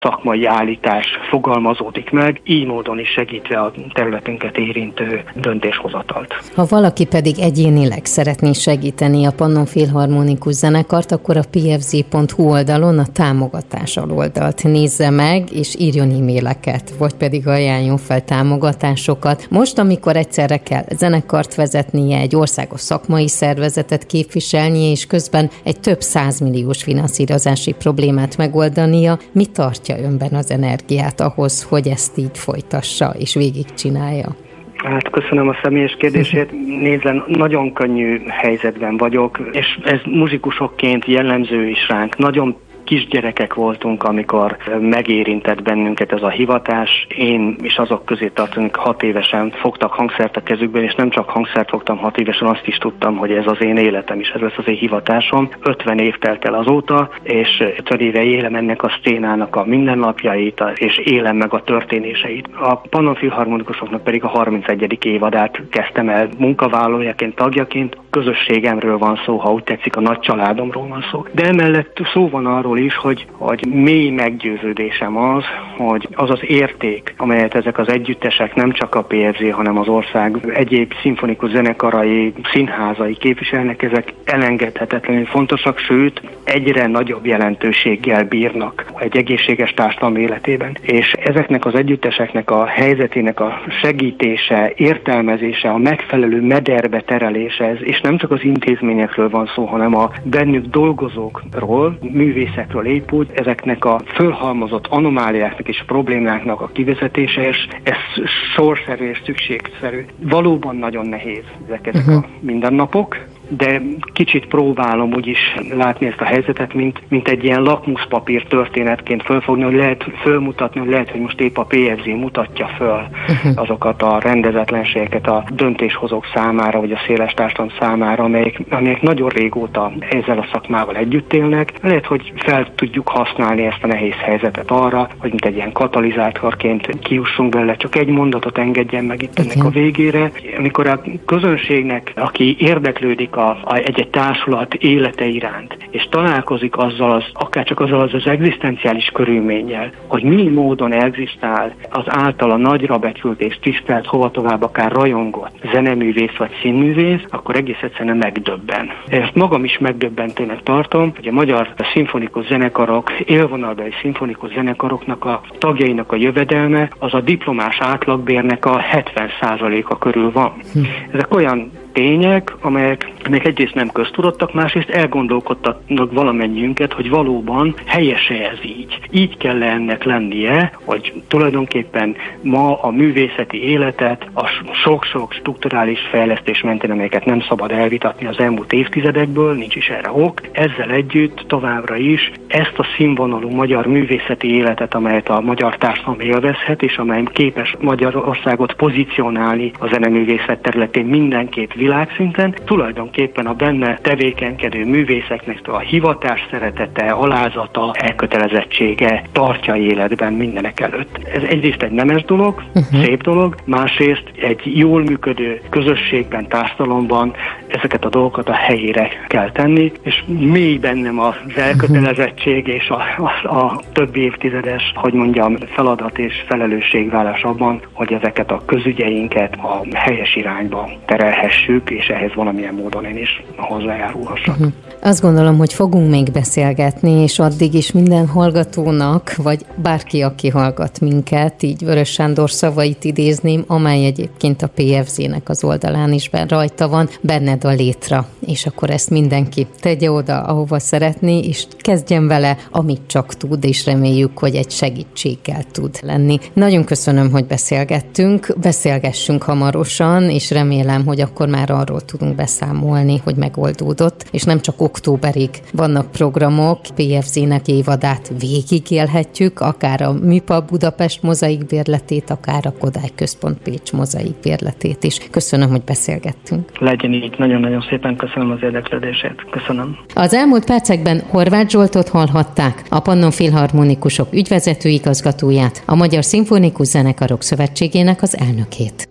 szakmai állítás fogalmazódik meg, így módon is segítve a területünket érintő döntéshozatalt. Ha valaki pedig egyénileg szeretné segíteni a Pannon Filharmonikus Zenekart, akkor a pfz.hu oldalon a támogatás aloldalt nézze meg, és írjon e-maileket, vagy pedig ajánljon fel támogatásokat. Most, amikor egyszerre kell zenekart vezetnie, egy országos szakmai szervezetet képviselnie, és közben egy több 100 milliós finanszírozási problémát megoldania, mi tartja önben az energiát ahhoz, hogy ezt így folytassa és végigcsinálja? Hát köszönöm a személyes kérdését. Nézzen, nagyon könnyű helyzetben vagyok, és ez muzsikusokként jellemző is ránk. Nagyon kisgyerekek voltunk, amikor megérintett bennünket ez a hivatás. Én is azok közé tartozom, 6 évesen fogtak hangszert a kezükben, és nem csak hangszert fogtam 6 évesen, azt is tudtam, hogy ez az én életem is, ez lesz az én hivatásom. 50 év telt el azóta, és 50 éve élem ennek a szcénának a mindennapjait, és élem meg a történéseit. A Pannon Filharmonikusoknak pedig a 31. évadát kezdtem el munkavállalójaként, tagjaként. Közösségemről van szó, ha úgy tetszik, a nagy családomról van szó. De emellett szó van arról is, hogy mély meggyőződésem az, hogy az az érték, amelyet ezek az együttesek, nem csak a PFZ, hanem az ország egyéb szimfonikus zenekarai, színházai képviselnek, ezek elengedhetetlenül fontosak, sőt, egyre nagyobb jelentőséggel bírnak egy egészséges társadalom életében. És ezeknek az együtteseknek a helyzetének a segítése, értelmezése, a megfelelő mederbe terelése, és nem csak az intézményekről van szó, hanem a bennük dolgozókról, művészekről épp úgy, ezeknek a fölhalmozott anomáliáknak és problémáknak a kivezetése, és ez sorszerű és szükségszerű. Valóban nagyon nehéz ezek a mindennapok, de kicsit próbálom úgyis látni ezt a helyzetet, mint egy ilyen lakmuszpapír történetként fölfogni, hogy lehet fölmutatni, hogy lehet, hogy most épp a PFZ mutatja föl azokat a rendezetlenségeket a döntéshozók számára, vagy a széles társadalom számára, amelyek nagyon régóta ezzel a szakmával együtt élnek. Lehet, hogy fel tudjuk használni ezt a nehéz helyzetet arra, hogy mint egy ilyen katalizátorként kiussunk belőle. Csak egy mondatot engedjen meg itt ennek a végére. Amikor a közönségnek, aki érdeklődik egy társulat élete iránt, és találkozik azzal akárcsak azzal az egzisztenciális körülménnyel, hogy mi módon egzisztál az általa nagyra becsült és tisztelt, hova tovább akár rajongott zeneművész vagy színművész, akkor egész egyszerűen megdöbben. Ezt magam is megdöbbentőnek tartom, hogy a magyar szimfonikus zenekarok, élvonalbeli szimfonikus zenekaroknak a tagjainak a jövedelme az a diplomás átlagbérnek a 70%-a körül van. Ezek olyan tények, amelyek egyrészt nem köztudottak, másrészt elgondolkodtatnak valamennyiünket, hogy valóban helyese ez így. Így kell ennek lennie, hogy tulajdonképpen ma a művészeti életet a sok-sok strukturális fejlesztés mentén, amelyeket nem szabad elvitatni az elmúlt évtizedekből, nincs is erre ok. Ezzel együtt továbbra is ezt a színvonalú magyar művészeti életet, amelyet a magyar társadalom élvezhet, és amely képes Magyarországot pozícionálni a zeneművészet területén mindenképp világszinten, tulajdonképpen a benne tevékenykedő művészeknek a hivatás szeretete, alázata, elkötelezettsége tartja életben mindenek előtt. Ez egyrészt egy nemes dolog, szép dolog, másrészt egy jól működő közösségben, társadalomban ezeket a dolgokat a helyére kell tenni, és mély bennem az elkötelezettség és a több évtizedes, hogy mondjam, feladat és felelősségvállás abban, hogy ezeket a közügyeinket a helyes irányba terelhessük, és ehhez valamilyen módon én is hozzájárulhassak. Azt gondolom, hogy fogunk még beszélgetni, és addig is minden hallgatónak, vagy bárki, aki hallgat minket, így Vörös Sándor szavait idézném, amely egyébként a PFZ-nek az oldalán is rajta van, benned a létra. És akkor ezt mindenki tegye oda, ahova szeretné, és kezdjen vele, amit csak tud, és reméljük, hogy egy segítséggel tud lenni. Nagyon köszönöm, hogy beszélgessünk hamarosan, és remélem, hogy akkor már arról tudunk beszámolni, hogy megoldódott, és nem csak októberig vannak programok, PFZ-nek évadát végigélhetjük, akár a Műpa Budapest mozaik bérletét, akár a Kodály Központ Pécs mozaik bérletét is. Köszönöm, hogy beszélgettünk. Legyen így, nagyon-nagyon szépen köszönöm az érdeklődését. Köszönöm. Az elmúlt percekben Horváth Zsoltot hallhatták, a Pannon Filharmonikusok ügyvezető igazgatóját, a Magyar Szimfonikus Zenekarok Szövetségének az elnökét.